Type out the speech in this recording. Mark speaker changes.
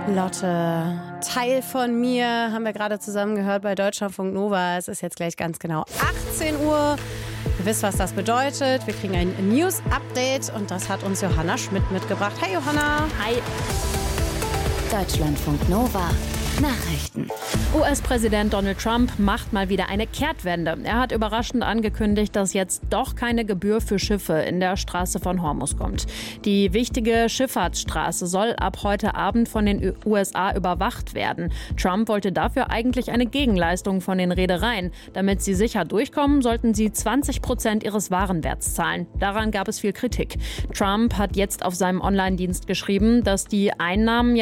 Speaker 1: Lotte, Teil von mir, haben wir gerade zusammen gehört bei Deutschlandfunk Nova. Es ist jetzt gleich ganz genau 18 Uhr. Ihr wisst, was das bedeutet. Wir kriegen ein News-Update und das hat uns Johanna Schmidt mitgebracht. Hey Johanna.
Speaker 2: Hi. Deutschlandfunk Nova. Nachrichten.
Speaker 3: US-Präsident Donald Trump macht mal wieder eine Kehrtwende. Er hat überraschend angekündigt, dass jetzt doch keine Gebühr für Schiffe in der Straße von Hormuz kommt. Die wichtige Schifffahrtsstraße soll ab heute Abend von den USA überwacht werden. Trump wollte dafür eigentlich eine Gegenleistung von den Reedereien. Damit sie sicher durchkommen, sollten sie 20% ihres Warenwerts zahlen. Daran gab es viel Kritik. Trump hat jetzt auf seinem Online-Dienst geschrieben, dass die Einnahmen